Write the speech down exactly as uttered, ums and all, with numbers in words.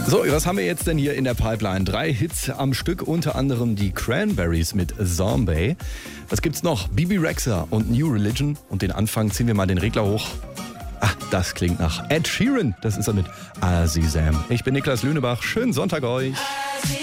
So, was haben wir jetzt denn hier in der Pipeline? Drei Hits am Stück, unter anderem die Cranberries mit Zombie. Was gibt's noch? Bibi Rexha und New Religion. Und den Anfang ziehen wir mal den Regler hoch. Ah, das klingt nach Ed Sheeran. Das ist er mit Azizam. Ich bin Niklas Lünebach. Schönen Sonntag euch.